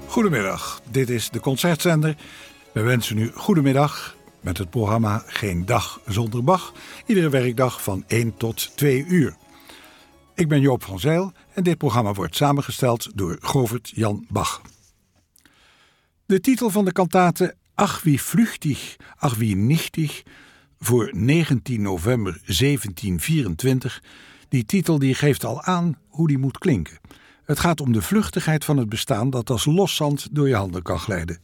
Goedemiddag, dit is de Concertzender. We wensen u goedemiddag met het programma Geen Dag Zonder Bach. Iedere werkdag van 1 tot 2 uur. Ik ben Joop van Zijl en dit programma wordt samengesteld door Govert Jan Bach. De titel van de kantate Ach wie vluchtig, ach wie nichtig voor 19 november 1724, die titel die geeft al aan hoe die moet klinken. Het gaat om de vluchtigheid van het bestaan dat als loszand door je handen kan glijden.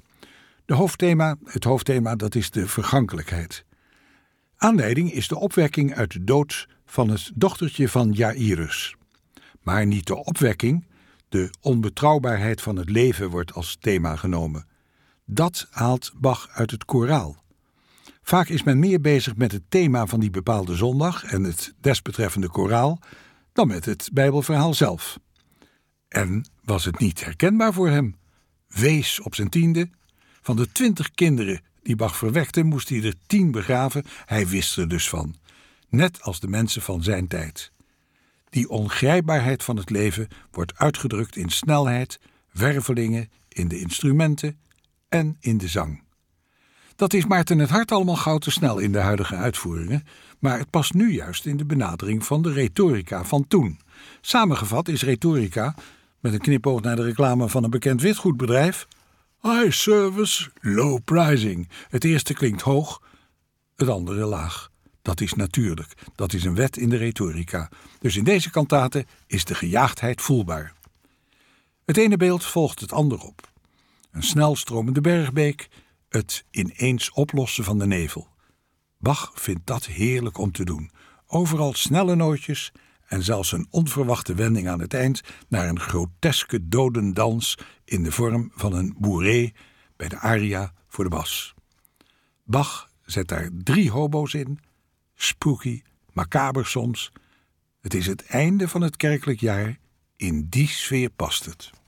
Het hoofdthema dat is de vergankelijkheid. Aanleiding is de opwekking uit de dood van het dochtertje van Jairus. Maar niet de opwekking, de onbetrouwbaarheid van het leven wordt als thema genomen. Dat haalt Bach uit het koraal. Vaak is men meer bezig met het thema van die bepaalde zondag en het desbetreffende koraal dan met het Bijbelverhaal zelf. En was het niet herkenbaar voor hem? Wees op zijn 10e. Van de 20 kinderen die Bach verwekte, moest hij er 10 begraven. Hij wist er dus van. Net als de mensen van zijn tijd. Die ongrijpbaarheid van het leven wordt uitgedrukt in snelheid, wervelingen, in de instrumenten en in de zang. Dat is Maarten het Hart allemaal gauw te snel in de huidige uitvoeringen, maar het past nu juist in de benadering van de retorica van toen. Samengevat is retorica, met een knipoog naar de reclame van een bekend witgoedbedrijf, high service, low pricing. Het eerste klinkt hoog, het andere laag. Dat is natuurlijk, dat is een wet in de retorica. Dus in deze kantate is de gejaagdheid voelbaar. Het ene beeld volgt het ander op. Een snel stromende bergbeek, het ineens oplossen van de nevel. Bach vindt dat heerlijk om te doen. Overal snelle nootjes en zelfs een onverwachte wending aan het eind naar een groteske dodendans in de vorm van een bourrée bij de aria voor de bas. Bach zet daar 3 hobo's in, spooky, macaber soms. Het is het einde van het kerkelijk jaar, in die sfeer past het.